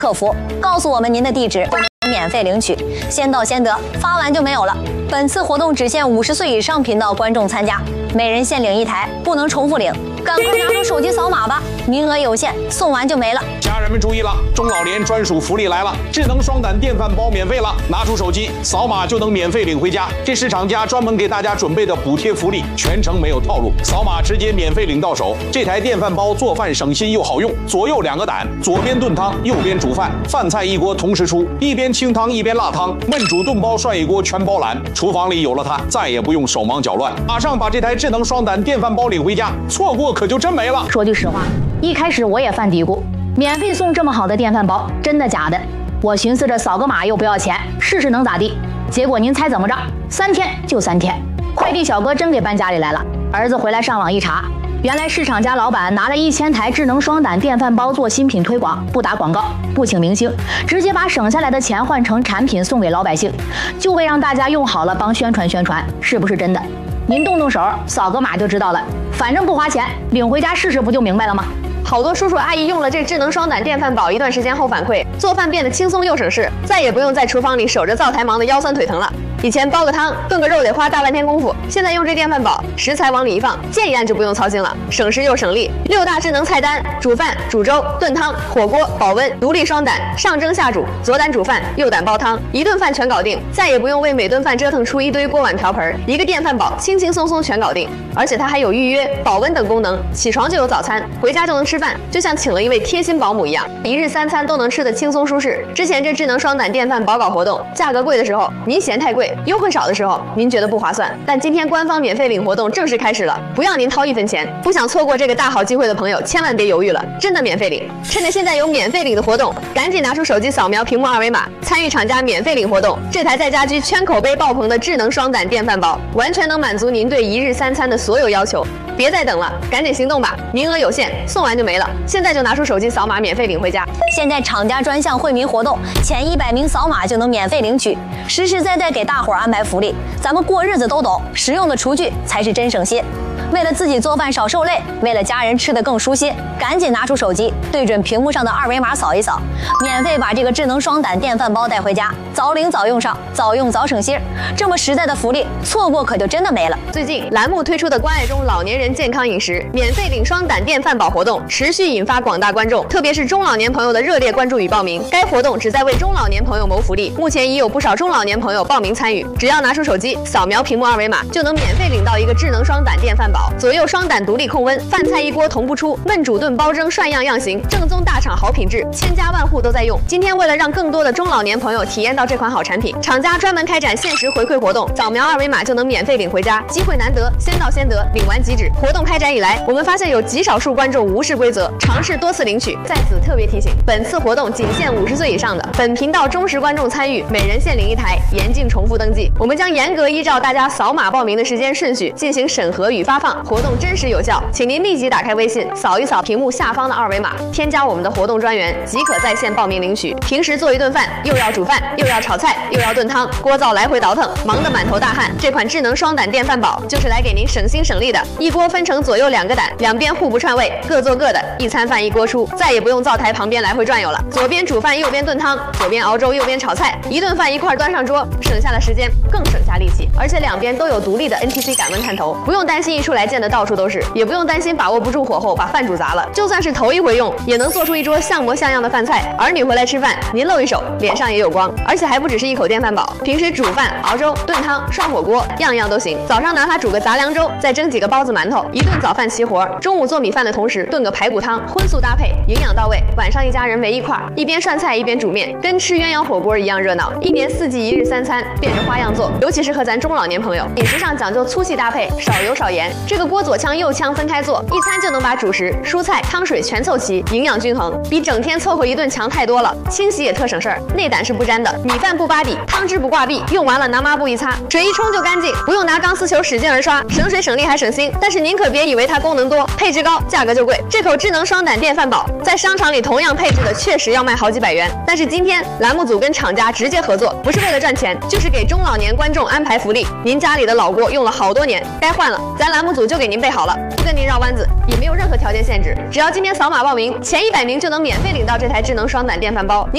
客服告诉我们您的地址，就能免费领取，先到先得，发完就没有了。本次活动只限50岁以上频道观众参加，每人限领1台，不能重复领。赶快拿出手机扫码吧，名额有限，送完就没了。 家人们注意了，中老年专属福利来了，智能双胆电饭煲免费了，拿出手机扫码就能免费领回家。这是厂家专门给大家准备的补贴福利，全程没有套路，扫码直接免费领到手。这台电饭煲做饭省心又好用，左右2个胆，左边炖汤，右边煮饭，饭菜一锅同时出，一边清汤一边辣汤，焖煮炖煲涮一锅全包揽。厨房里有了它，再也不用手忙脚乱，马上把这台智能双胆电饭煲领回家，错过可就真没了。 说句实话，一开始我也犯嘀咕，免费送这么好的电饭煲，真的假的？我寻思着扫个码又不要钱，试试能咋地？结果您猜怎么着？3天就3天，快递小哥真给搬家里来了。儿子回来上网一查，原来市场家老板拿了1000台智能双胆电饭煲做新品推广，不打广告，不请明星，直接把省下来的钱换成产品送给老百姓，就为让大家用好了帮宣传宣传，是不是真的？您动动手，扫个码就知道了，反正不花钱，领回家试试不就明白了吗？ 好多叔叔阿姨用了这智能双胆电饭煲一段时间后反馈，做饭变得轻松又省事，再也不用在厨房里守着灶台忙得腰酸腿疼了。以前煲个汤、炖个肉得花大半天功夫，现在用这电饭煲，食材往里一放，键一按就不用操心了，省时又省力。6大智能菜单：煮饭、煮粥、炖汤、火锅、保温、独立双胆、上蒸下煮、左胆煮饭、右胆煲汤，一顿饭全搞定，再也不用为每顿饭折腾出一堆锅碗瓢盆。一个电饭煲轻轻松松全搞定，而且它还有预约、保温等功能，起床就有早餐，回家就能吃饭，就像请了一位贴心保姆一样，一日3餐都能吃得轻松舒适。之前这智能双胆电饭煲搞活动，价格贵的时候您嫌太贵，优惠少的时候您觉得不划算，但今天官方免费领活动正式开始了，不要您掏1分钱。不想错过这个大好机会的朋友，千万别犹豫了，真的免费领！趁着现在有免费领的活动，赶紧拿出手机扫描屏幕2维码，参与厂家免费领活动。这台在家居圈口碑爆棚的智能双胆电饭煲，完全能满足您对一日3餐的所有要求。别再等了，赶紧行动吧！名额有限，送完就没了。现在就拿出手机扫码，免费领回家。 现在厂家专项惠民活动，前100名扫码就能免费领取，实实在在给大伙儿安排福利。咱们过日子都懂，实用的厨具才是真省心。为了自己做饭少受累，为了家人吃得更舒心，赶紧拿出手机，对准屏幕上的2维码扫一扫，免费把这个智能双胆电饭煲带回家，早领早用上，早用早省心。这么实在的福利，错过可就真的没了。 最近栏目推出的关爱中老年人健康饮食免费领双胆电饭煲活动，持续引发广大观众，特别是中老年朋友的热烈关注与报名。该活动旨在为中老年朋友谋福利，目前已有不少中老年朋友报名参与。只要拿出手机，扫描屏幕2维码，就能免费领到一个智能双胆电饭煲。左右双胆独立控温，饭菜一锅同步出，焖煮炖煲蒸涮样样行，正宗大厂好品质，千家万户都在用。今天为了让更多的中老年朋友体验到这款好产品，厂家专门开展限时回馈活动，扫描2维码就能免费领回家，机会难得，先到先得，领完即止。活动开展以来，我们发现有极少数观众无视规则，尝试多次领取。在此特别提醒，本次活动仅限50岁以上的本频道忠实观众参与，每人限领1台，严禁重复登记。我们将严格依照大家扫码报名的时间顺序进行审核与发放，活动真实有效，请您立即打开微信，扫一扫屏幕下方的2维码，添加我们的活动专员，即可在线报名领取。平时做一顿饭，又要煮饭，又要炒菜，又要炖汤，锅灶来回倒腾，忙得满头大汗。这款智能双胆电饭煲就是来给您省心省力的，一锅分成左右2个胆，两边互不串味，各做各的，一餐饭一锅出，再也不用灶台旁边来回转悠了。左边煮饭，右边炖汤，左边熬粥，右边炒菜，一顿饭一块端上桌，省下了时间，更省下力气。而且两边都有独立的 NTC 感温探头，不用担心一出来溅得到处都是，也不用担心把握不住火候把饭煮砸了。就算是头一回用，也能做出一桌像模像样的饭菜。儿女回来吃饭，您露一手，脸上也有光。而且还不只是一口电饭煲，平时煮饭、熬粥、炖汤、涮火锅，样样都行。早上拿它煮个杂粮粥，再蒸几个包子馒头，一顿早饭齐活。中午做米饭的同时炖个排骨汤，荤素搭配，营养到位。晚上一家人围一块儿，一边涮菜一边煮面，跟吃鸳鸯火锅一样热闹。1年4季一日3餐，变着花样做，尤其适合咱中老年朋友。饮食上讲究粗细搭配，少油少盐。这个锅左腔右腔分开做，一餐就能把主食、蔬菜、汤水全凑齐，营养均衡，比整天凑合一顿强太多了。清洗也特省事儿，内胆是不粘的，米饭不扒底，汤汁不挂壁，用完了拿抹布一擦，水一冲就干净，不用拿钢丝球使劲儿刷，省水省力还省心。但是您可别以为它功能多，配置高，价格就贵。这口智能双胆电饭煲在商场里同样配置的确实要卖好几百元，但是今天栏目组跟厂家直接合作，不是为了赚钱，就是给中老年观众安排福利。您家里的老锅用了好多年，该换了，咱栏目组就给您备好了，不跟您绕弯子，也没有任何条件限制，只要今天扫码报名，前100名就能免费领到这台智能双胆电饭煲。